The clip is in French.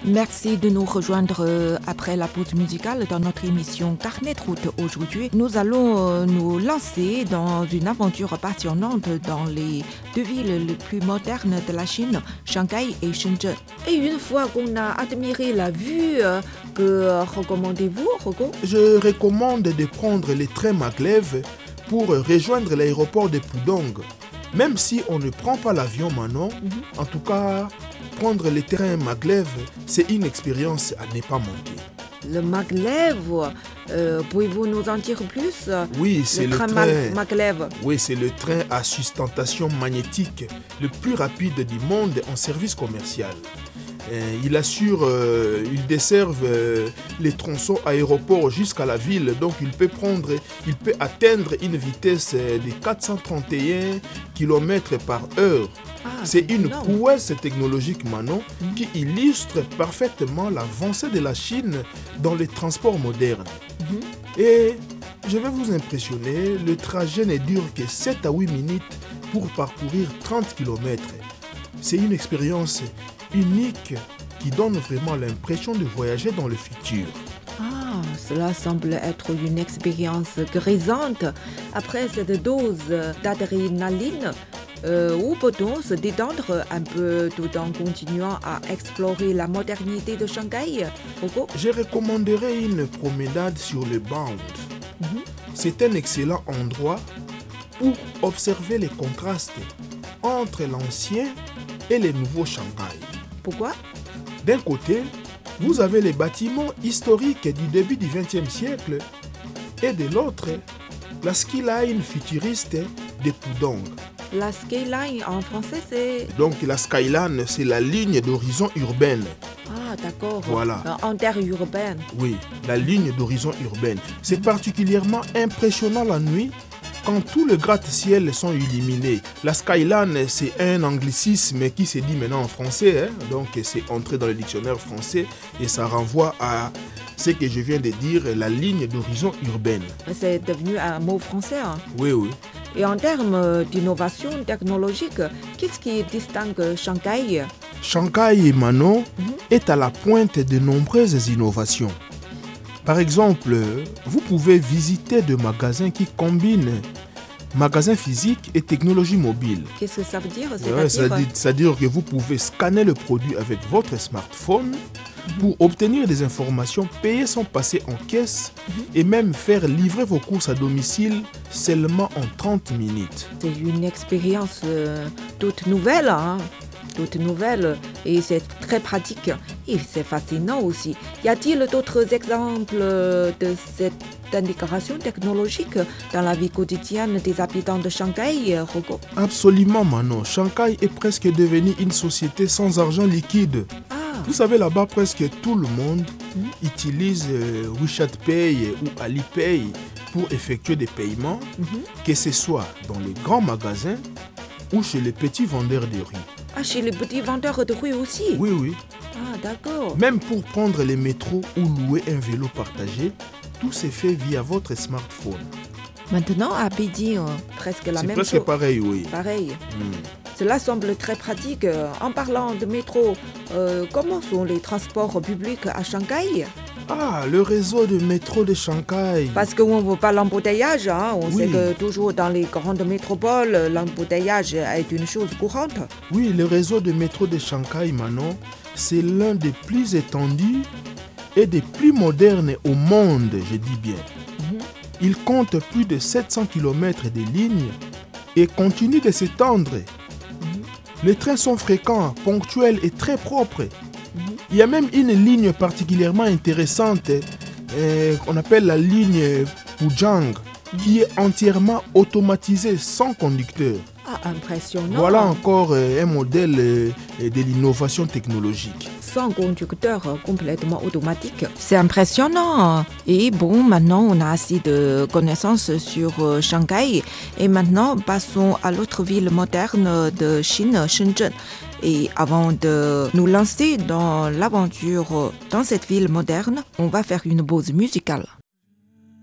Merci de nous rejoindre après la pause musicale dans notre émission Carnet de route. Aujourd'hui, nous allons nous lancer dans une aventure passionnante dans les deux villes les plus modernes de la Chine, Shanghai et Shenzhen. Et une fois qu'on a admiré la vue, que recommandez-vous, Rocco? Je recommande de prendre les trains maglev pour rejoindre l'aéroport de Pudong. Même si on ne prend pas l'avion maintenant, en tout cas, prendre les trains maglev, c'est une expérience à ne pas manquer. Le maglev, pouvez-vous nous en dire plus? Oui, c'est le train maglev. Oui, c'est le train à sustentation magnétique le plus rapide du monde en service commercial. Il desserve les tronçons aéroports jusqu'à la ville, donc il peut atteindre une vitesse de 431 km par heure. C'est une prouesse technologique, Manon, qui illustre parfaitement l'avancée de la Chine dans les transports modernes. Et je vais vous impressionner, le trajet ne dure que 7 à 8 minutes pour parcourir 30 km. C'est une expérience unique qui donne vraiment l'impression de voyager dans le futur. Cela semble être une expérience grisante. Après cette dose d'adrénaline, où peut-on se détendre un peu tout en continuant à explorer la modernité de Shanghai? Je recommanderais une promenade sur le Bound. C'est un excellent endroit pour observer les contrastes entre l'ancien et le nouveau Shanghai. Pourquoi? D'un côté, vous avez les bâtiments historiques du début du XXe siècle et de l'autre, la skyline futuriste de Pudong. La skyline en français, c'est... Donc la skyline, c'est la ligne d'horizon urbaine. D'accord. Voilà. Interurbaine. Oui, la ligne d'horizon urbaine. C'est particulièrement impressionnant la nuit quand tous les gratte-ciel sont illuminés. La skyline, c'est un anglicisme qui se dit maintenant en français, donc c'est entré dans le dictionnaire français et ça renvoie à ce que je viens de dire, la ligne d'horizon urbaine. C'est devenu un mot français. Oui. Et en termes d'innovation technologique, qu'est-ce qui distingue Shanghai? Shanghai, Manon, est à la pointe de nombreuses innovations. Par exemple, vous pouvez visiter des magasins qui combinent magasins physiques et technologie mobile. Qu'est-ce que ça veut dire? C'est-à-dire que vous pouvez scanner le produit avec votre smartphone pour obtenir des informations, payer sans passer en caisse et même faire livrer vos courses à domicile seulement en 30 minutes. C'est une expérience toute nouvelle, toute nouvelle et c'est très pratique et c'est fascinant aussi. Y a-t-il d'autres exemples de cette intégration technologique dans la vie quotidienne des habitants de Shanghai, Rocco? Absolument, Manon. Shanghai est presque devenue une société sans argent liquide. Vous savez, là-bas, presque tout le monde utilise WeChat Pay ou Alipay pour effectuer des paiements, que ce soit dans les grands magasins ou chez les petits vendeurs de rue. Chez les petits vendeurs de rue aussi? Oui. D'accord. Même pour prendre les métros ou louer un vélo partagé, tout se fait via votre smartphone. Maintenant, à Pékin, presque la même chose. C'est presque pareil, oui. Pareil. Cela semble très pratique. En parlant de métro, comment sont les transports publics à Shanghai? Le réseau de métro de Shanghai. Parce qu'on ne veut pas l'embouteillage. On sait que toujours dans les grandes métropoles, l'embouteillage est une chose courante. Oui, le réseau de métro de Shanghai, Manon, c'est l'un des plus étendus et des plus modernes au monde, je dis bien. Il compte plus de 700 km de lignes et continue de s'étendre. Les trains sont fréquents, ponctuels et très propres. Il y a même une ligne particulièrement intéressante qu'on appelle la ligne Pujang qui est entièrement automatisée sans conducteur. Impressionnant. Voilà encore un modèle de l'innovation technologique. Sans conducteur complètement automatique. C'est impressionnant. Et bon, maintenant, on a assez de connaissances sur Shanghai. Et maintenant, passons à l'autre ville moderne de Chine, Shenzhen. Et avant de nous lancer dans l'aventure dans cette ville moderne, on va faire une pause musicale.